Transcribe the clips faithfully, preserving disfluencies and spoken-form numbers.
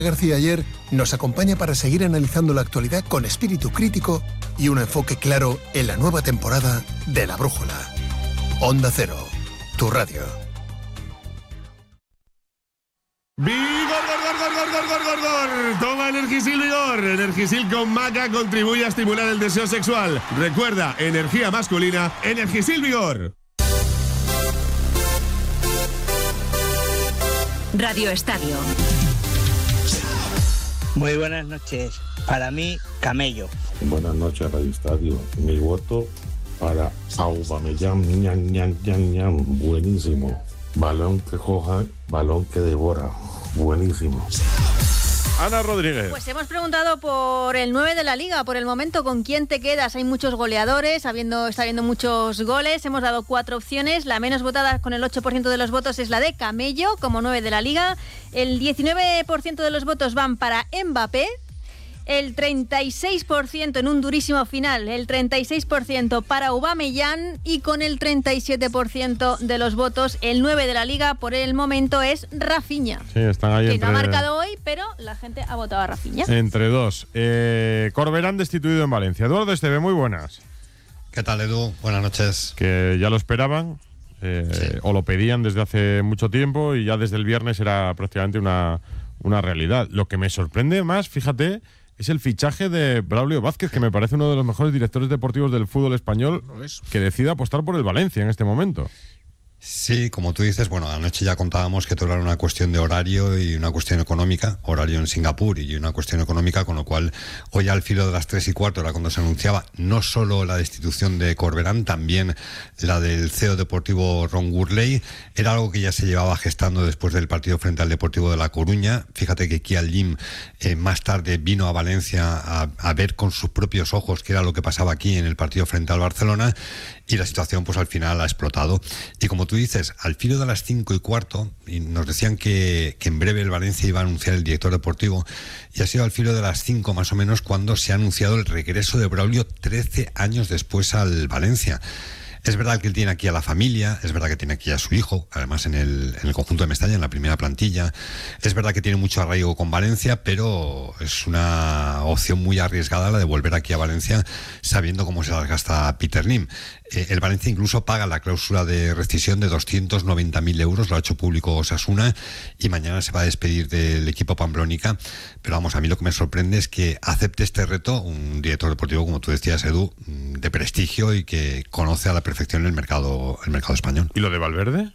García Ayer nos acompaña para seguir analizando la actualidad con espíritu crítico y un enfoque claro en la nueva temporada de La Brújula. Onda Cero, tu radio. ¡Vigor, gor, gor, gor, gor, gor, gor, gor! Toma Energisil Vigor. Energisil con maca contribuye a estimular el deseo sexual. Recuerda, energía masculina, Energisil Vigor. Radio Estadio. Muy buenas noches. Para mí, camello. Buenas noches, Radio Estadio. Mi voto para Aubameyang, ñan, ñan, ñan, ñan. Buenísimo. Balón que coja, balón que devora. Buenísimo. Ana Rodríguez. Pues hemos preguntado por el nueve de la Liga, por el momento, ¿con quién te quedas? Hay muchos goleadores, habiendo, está habiendo muchos goles. Hemos dado cuatro opciones. La menos votada, con el ocho por ciento de los votos, es la de Camello, como nueve de la Liga. El diecinueve por ciento de los votos van para Mbappé. El treinta y seis por ciento en un durísimo final, el treinta y seis por ciento para Aubameyang, y con el treinta y siete por ciento de los votos, el nueve de la Liga por el momento es Rafinha. Sí, están ahí que entre... no ha marcado hoy, pero la gente ha votado a Rafinha. Entre dos. Eh, Corberán destituido en Valencia. Eduardo Esteve, muy buenas. ¿Qué tal, Edu? Buenas noches. Que ya lo esperaban, eh, sí. o lo pedían desde hace mucho tiempo, y ya desde el viernes era prácticamente una, una realidad. Lo que me sorprende más, fíjate, es el fichaje de Braulio Vázquez, que me parece uno de los mejores directores deportivos del fútbol español, que decide apostar por el Valencia en este momento. Sí, como tú dices, bueno, anoche ya contábamos que todo era una cuestión de horario y una cuestión económica, horario en Singapur y una cuestión económica, con lo cual hoy al filo de las tres y cuarto era cuando se anunciaba no solo la destitución de Corberán, también la del C E O deportivo Ron Gurley. Era algo que ya se llevaba gestando después del partido frente al Deportivo de La Coruña. Fíjate que Kial Lim eh, más tarde vino a Valencia a, a ver con sus propios ojos qué era lo que pasaba aquí en el partido frente al Barcelona, y la situación pues al final ha explotado. Y como tú dices, al filo de las cinco y cuarto, y nos decían que, que en breve el Valencia iba a anunciar el director deportivo, y ha sido al filo de las cinco más o menos cuando se ha anunciado el regreso de Braulio trece años después al Valencia. Es verdad que él tiene aquí a la familia, es verdad que tiene aquí a su hijo, además en el, en el conjunto de Mestalla, en la primera plantilla. Es verdad que tiene mucho arraigo con Valencia, pero es una opción muy arriesgada la de volver aquí a Valencia sabiendo cómo se las gasta Peter Lim. Eh, el Valencia incluso paga la cláusula de rescisión de doscientos noventa mil euros, lo ha hecho público Osasuna, y mañana se va a despedir del equipo pamplónica. Pero vamos, a mí lo que me sorprende es que acepte este reto un director deportivo, como tú decías, Edu, de prestigio y que conoce a la perfección el mercado, el mercado español. ¿Y lo de Valverde?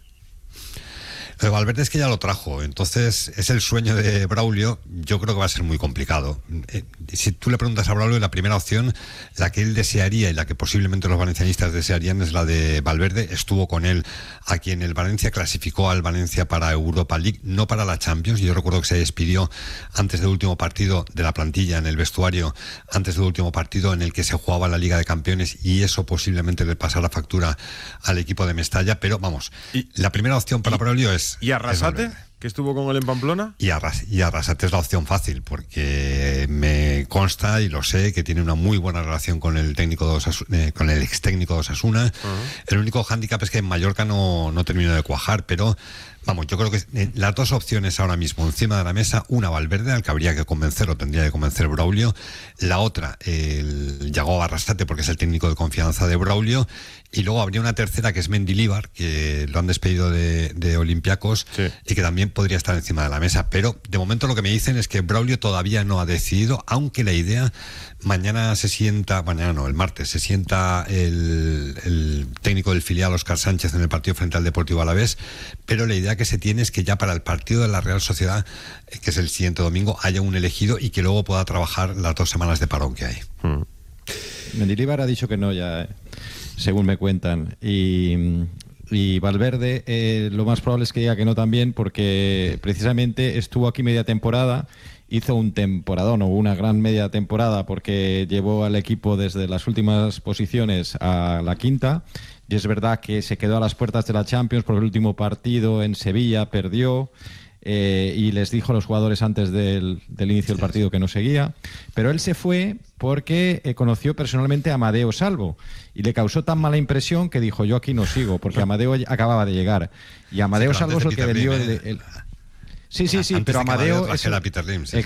Lo de Valverde es que ya lo trajo, entonces es el sueño de Braulio. Yo creo que va a ser muy complicado. Eh, si tú le preguntas a Braulio, la primera opción, la que él desearía y la que posiblemente los valencianistas desearían, es la de Valverde. Estuvo con él aquí en el Valencia, clasificó al Valencia para Europa League, no para la Champions. Yo recuerdo que se despidió antes del último partido de la plantilla en el vestuario, antes del último partido en el que se jugaba la Liga de Campeones, y eso posiblemente le pasara factura al equipo de Mestalla. Pero vamos, y, la primera opción para Braulio es... ¿Y Arrasate, que estuvo con él en Pamplona? Y, Arras, y Arrasate es la opción fácil, porque me consta y lo sé que tiene una muy buena relación con el técnico de Osasuna, eh, con el ex técnico de Osasuna. Uh-huh. El único hándicap es que en Mallorca no, no terminó de cuajar, pero vamos, yo creo que eh, las dos opciones ahora mismo encima de la mesa, una Valverde, al que habría que convencer, o tendría que convencer Braulio; la otra, el Yago Arrasate, porque es el técnico de confianza de Braulio; y luego habría una tercera, que es Mendilibar, que lo han despedido de, de Olympiacos, sí, y que también podría estar encima de la mesa. Pero de momento lo que me dicen es que Braulio todavía no ha decidido, aunque la idea, mañana se sienta, mañana no, el martes, se sienta el, el técnico del filial, Óscar Sánchez, en el partido frente al Deportivo Alavés, pero la idea que se tiene es que ya para el partido de la Real Sociedad, que es el siguiente domingo, haya un elegido y que luego pueda trabajar las dos semanas de parón que hay. Hmm. Mendilibar ha dicho que no ya, eh, según me cuentan, y... Y Valverde, eh, lo más probable es que diga que no también, porque precisamente estuvo aquí media temporada, hizo un temporadón o una gran media temporada, porque llevó al equipo desde las últimas posiciones a la quinta, y es verdad que se quedó a las puertas de la Champions porque el último partido en Sevilla perdió. Eh, y les dijo a los jugadores antes del, del inicio del partido que no seguía, pero él se fue porque eh, conoció personalmente a Amadeo Salvo y le causó tan mala impresión que dijo: yo aquí no sigo, porque Amadeo acababa de llegar, y Amadeo sí, Salvo es el que vendió el, el, Sí, sí, sí, Antes pero de que Amadeo Amadeo... trajera eso- a Peter Lim, sí, sí.